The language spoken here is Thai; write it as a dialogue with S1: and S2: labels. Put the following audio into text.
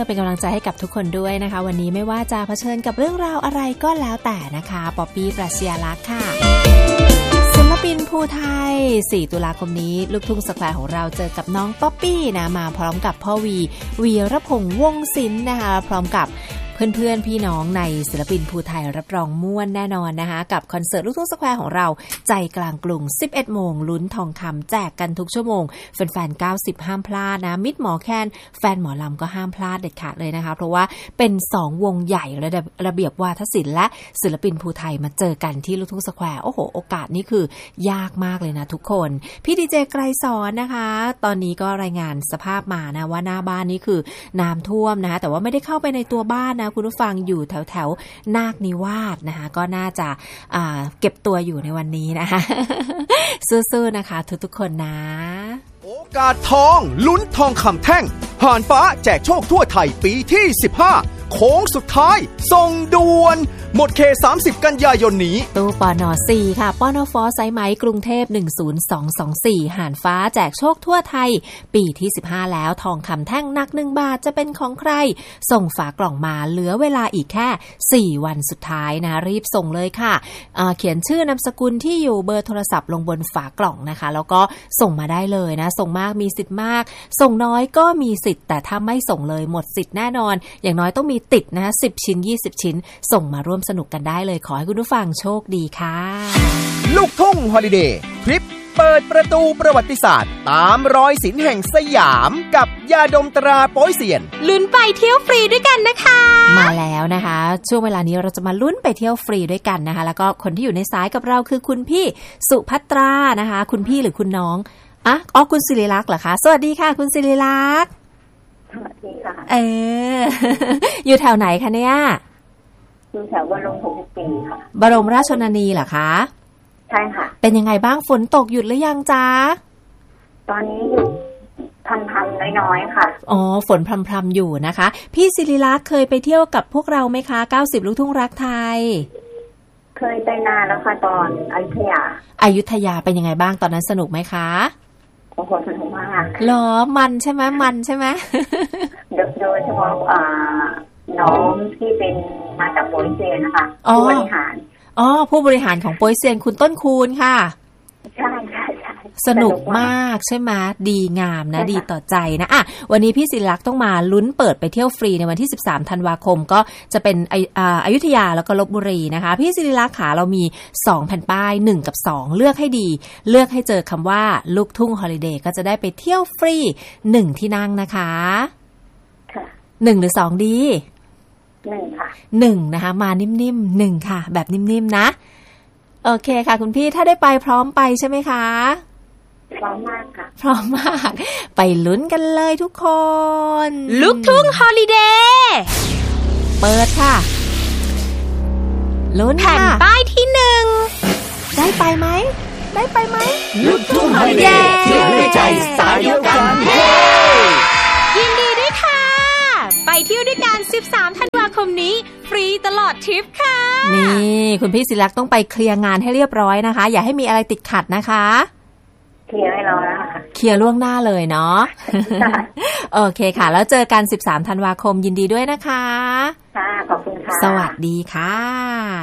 S1: เป็นกำลังใจให้กับทุกคนด้วยนะคะวันนี้ไม่ว่าจะเผชิญกับเรื่องราวอะไรก็แล้วแต่นะคะป๊อปปี้ปรัชญาลักษณ์ค่ะศิลปินภูไทย4ตุลาคมนี้ลูกทุ่งสแควร์ของเราเจอกับน้องป๊อปปี้นะมาพร้อมกับพ่อวีรพงษ์วงศ์ศิลป์นะคะพร้อมกับเพื่อนๆพี่น้องในศิลปินภูไทยรับรองม่วนแน่นอนนะคะกับคอนเสิร์ตลูกทุ่งสแควร์ของเราใจกลางกรุง 11 โมงลุ้นทองคำแจกกันทุกชั่วโมงแฟนๆ90ห้ามพลาดนะมิตรหมอแคนแฟนหมอลำก็ห้ามพลาดเด็ดขาดเลยนะคะเพราะว่าเป็น2วงใหญ่ระเบียบวาทศิลป์และศิลปินภูไทยมาเจอกันที่ลูกทุ่งสแควร์โอ้โหโอกาสนี้คือยากมากเลยนะทุกคนพี่ดีเจไกรสอนนะคะตอนนี้ก็รายงานสภาพมานะว่าหน้าบ้านนี้คือน้ำท่วมนะคะแต่ว่าไม่ได้เข้าไปในตัวบ้านนะคุณผู้ฟังอยู่แถวนาคนิวาสนะคะก็น่าจะเก็บตัวอยู่ในวันนี้นะคะ สู้ๆนะคะทุกๆคนนะ
S2: โอกาสทองลุ้นทองคำแท่งหานฟ้าแจกโชคทั่วไทยปีที่15โค้งสุดท้ายส่งด่วนหมดเขต30กันยายนนี้
S1: ตู้ปน4ค่ะปนฟสายไหมกรุงเทพ10224หานฟ้าแจกโชคทั่วไทยปีที่15แล้วทองคำแท่งหนัก1บาทจะเป็นของใครส่งฝากล่องมาเหลือเวลาอีกแค่4วันสุดท้ายนะรีบส่งเลยค่ะเขียนชื่อนามสกุลที่อยู่เบอร์โทรศัพท์ลงบนฝากล่องนะคะแล้วก็ส่งมาได้เลยนะส่งมากมีสิทธิ์มากส่งน้อยก็มีสิทธิ์แต่ถ้าไม่ส่งเลยหมดสิทธิ์แน่นอนอย่างน้อยต้องมีติดนะ10ชิ้น20ชิ้นส่งมาร่วมสนุกกันได้เลยขอให้คุณผู้ฟังโชคดีค่ะ
S2: ลูกทุ่งฮอลิเดย์ทริปเปิดประตูประวัติศาสตร์ตามรอยศิลป์แห่งสยามกับยาดมตราโป๊ยเซียน
S1: ลุ้นไปเที่ยวฟรีด้วยกันนะคะมาแล้วนะคะช่วงเวลานี้เราจะมาลุ้นไปเที่ยวฟรีด้วยกันนะคะแล้วก็คนที่อยู่ในสายกับเราคือคุณพี่สุภัตรานะคะคุณพี่หรือคุณน้องคุณศิริลักษณ์เหรอคะสวัสดีค่ะคุณศิริลักษณ์
S3: สวัสดีค่ะ
S1: อยู่แถวไหนคะเนี่ย
S3: อยู่แถวบรม64ค่ะ
S1: บรมราชชนนีเหรอคะ
S3: ใช่ค่ะ
S1: เป็นยังไงบ้างฝนตกหยุดหรือยังจ๊ะ
S3: ตอนนี้หยุดพรำๆน้อยๆค่ะ
S1: อ๋อฝนพรำๆอยู่นะคะพี่ศิริลักษณ์เคยไปเที่ยวกับพวกเราไหมคะ90ลูกทุ่งรักไทย
S3: เคยไปนานแล้วค่ะตอนอยุธยา
S1: เป็นยังไงบ้างตอนนั้นสนุกไหมคะ
S3: โอ้โหสนุกมาก
S1: หรอมันใช่ไหม
S3: โดยเฉพาะน้องที่เป็นมาจากโปรยเซียนนะคะผู้บริหาร
S1: ผู้บริหารของโปรยเซียนคุณต้นคูณค่ะ
S3: ใช่
S1: สนุกมากใช่ไหมดีงามนะดีต่อใจนะวันนี้พี่ศิริลักษณ์ต้องมาลุ้นเปิดไปเที่ยวฟรีในวันที่13ธันวาคมก็จะเป็นอยุธยาแล้วก็ลพบุรีนะคะพี่ศิริลักษณ์ค่ะเรามี2แผ่นป้าย1กับ2เลือกให้ดีเลือกให้เจอคำว่าลูกทุ่งฮอลิเดย์ก็จะได้ไปเที่ยวฟรี1ที่นั่งนะคะ
S3: ค่ะ
S1: 1หรือ2ดี
S3: 1ค่ะ
S1: 1นะคะมานิ่มๆ1ค่ะแบบนิ่มๆนะโอเคค่ะคุณพี่ถ้าได้ไปพร้อมไปใช่ไหมคะ
S3: พร้อมมากค่ะ
S1: พร้อมมากไปลุ้นกันเลยทุกคน
S4: ลูกทุ่งฮอลิเดย์
S1: เปิดค่ะลุ้นค่ะ
S4: แผ่นป้ายที่1
S1: ได้ไปไหม
S2: ลูกทุ่งฮอลิเดย์เที่ยวด้วยใจสายเดียวกัน
S4: ยินดีด้วยค่ะไปเที่ยวด้วยกัน13ธันวาคมนี้ฟรีตลอดทริปค่ะ
S1: นี่คุณพี่ศิริลักษณ์ต้องไปเคลียร์งานให้เรียบร้อยนะคะอย่าให้มีอะไรติดขัดนะคะ
S3: เคลียร์ให้เราแล้วค่ะ
S1: เคลียร์ล่วงหน้าเลยเนาะโอเคค่ะแล้วเจอกัน13ธันวาคมยินดีด้วยนะคะ
S3: ค่ะขอบคุณค่ะ
S1: สวัสดีค่ะ